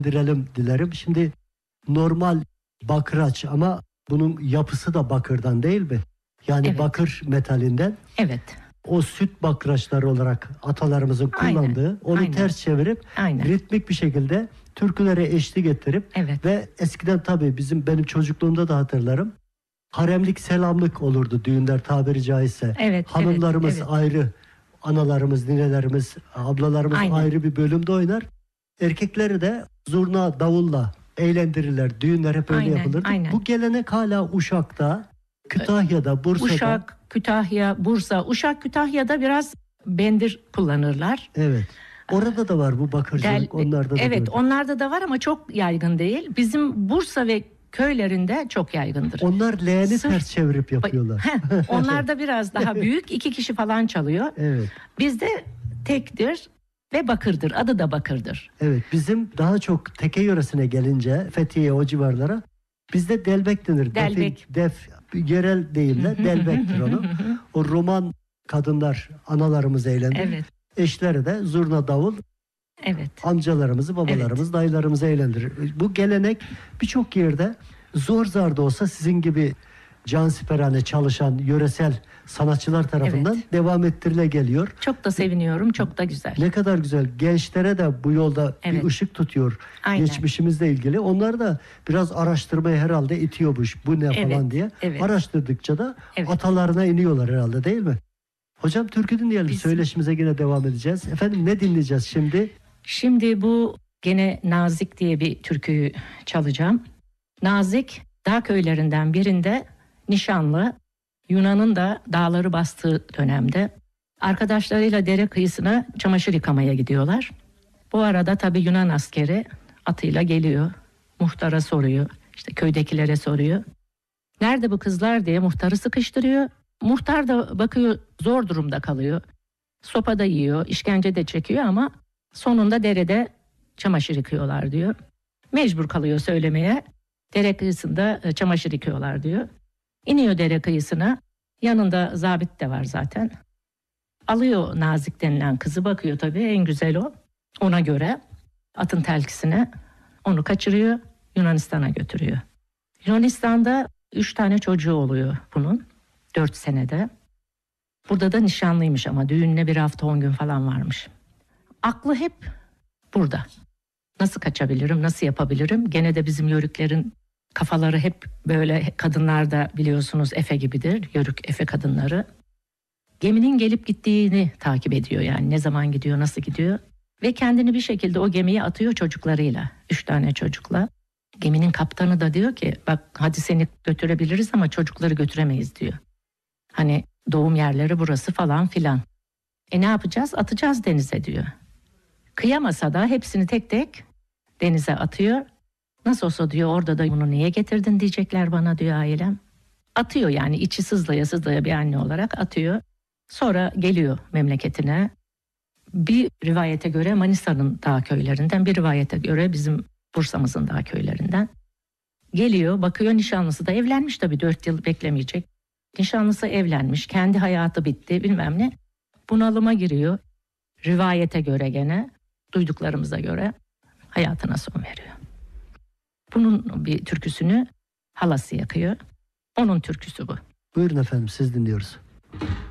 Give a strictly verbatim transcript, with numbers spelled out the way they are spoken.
direlim dilerim. Şimdi normal bakraç ama bunun yapısı da bakırdan değil mi? Yani evet. Bakır metalinden. Evet. O süt bakraçları olarak atalarımızın kullandığı, aynen. Onu aynen. Ters çevirip aynen. Ritmik bir şekilde türkülere eşlik ettirip evet. Ve eskiden tabii bizim benim çocukluğumda da hatırlarım. Haremlik selamlık olurdu düğünler tabiri caizse. Evet, hanımlarımız evet, evet. ayrı, analarımız, ninelerimiz, ablalarımız aynen. Ayrı bir bölümde oynar. Erkekleri de zurna, davulla eğlendirirler. Düğünler hep öyle aynen, yapılırdı. Aynen. Bu gelenek hala Uşak'ta, Kütahya'da, Bursa'da. Uşak, Kütahya, Bursa. Uşak, Kütahya'da biraz bendir kullanırlar. Evet. Orada da var bu bakırcılık. Del, onlarda da evet, gördüm. Onlarda da var ama çok yaygın değil. Bizim Bursa ve köylerinde çok yaygındır. Onlar leğeni Sırf, ters çevirip yapıyorlar. Onlar da biraz daha büyük. iki kişi falan çalıyor. Evet. Bizde tektir ve bakırdır. Adı da bakırdır. Evet. Bizim daha çok Teke yöresine gelince Fethiye o civarlara bizde delbek denir. Delbek. Def, def yerel deyimle delbektir onu. O Roman kadınlar analarımız eğlendirir. Evet. Eşleri de zurna davul. Evet. Amcalarımızı, babalarımız, evet. Dayılarımızı eğlendirir. Bu gelenek birçok yerde zor zar da olsa sizin gibi cansiperane çalışan yöresel sanatçılar tarafından evet. Devam ettirile geliyor. Çok da seviniyorum, çok da güzel. Ne kadar güzel. Gençlere de bu yolda evet. Bir ışık tutuyor. Aynen. Geçmişimizle ilgili. Onlar da biraz araştırmaya herhalde itiyormuş. Bu ne evet. Falan diye. Evet. Araştırdıkça da evet. Atalarına iniyorlar herhalde değil mi? Hocam türkü dinleyelim. Biz... Söyleşimize yine devam edeceğiz. Efendim ne dinleyeceğiz şimdi? Şimdi bu gene Nazik diye bir türküyü çalacağım. Nazik dağ köylerinden birinde nişanlı, Yunan'ın da dağları bastığı dönemde arkadaşlarıyla dere kıyısına çamaşır yıkamaya gidiyorlar. Bu arada tabii Yunan askeri atıyla geliyor. Muhtara soruyor, işte köydekilere soruyor. Nerede bu kızlar diye muhtarı sıkıştırıyor. Muhtar da bakıyor zor durumda kalıyor. Sopa da yiyor, işkence de çekiyor ama sonunda derede çamaşır yıkıyorlar diyor. Mecbur kalıyor söylemeye. Dere kıyısında çamaşır yıkıyorlar diyor. İniyor dere kıyısına. Yanında zabit de var zaten. Alıyor Nazik denilen kızı, bakıyor tabii en güzel o. Ona göre atın telkisine onu kaçırıyor, Yunanistan'a götürüyor. Yunanistan'da üç tane çocuğu oluyor bunun. Dört senede. Burada da nişanlıymış ama düğününe bir hafta on gün falan varmış. Aklı hep burada. Nasıl kaçabilirim, nasıl yapabilirim? Gene de bizim yörüklerin kafaları hep böyle, kadınlar da biliyorsunuz Efe gibidir. Yörük Efe kadınları. Geminin gelip gittiğini takip ediyor yani. Ne zaman gidiyor, nasıl gidiyor. Ve kendini bir şekilde o gemiye atıyor çocuklarıyla. Üç tane çocukla. Geminin kaptanı da diyor ki bak hadi seni götürebiliriz ama çocukları götüremeyiz diyor. Hani doğum yerleri burası falan filan. E ne yapacağız? Atacağız denize diyor. Kıyamasa da hepsini tek tek denize atıyor. Nasıl olsa diyor orada da bunu niye getirdin diyecekler bana diyor ailem. Atıyor yani içi sızlaya sızlaya bir anne olarak atıyor. Sonra geliyor memleketine. Bir rivayete göre Manisa'nın dağ köylerinden, bir rivayete göre bizim Bursa'mızın dağ köylerinden. Geliyor, bakıyor nişanlısı da evlenmiş tabii, dört yıl beklemeyecek. Nişanlısı evlenmiş, kendi hayatı bitti bilmem ne. Bunalıma giriyor. Rivayete göre gene, duyduklarımıza göre hayatına son veriyor. Bunun bir türküsünü halası yakıyor. Onun türküsü bu. Buyurun efendim, siz dinliyoruz.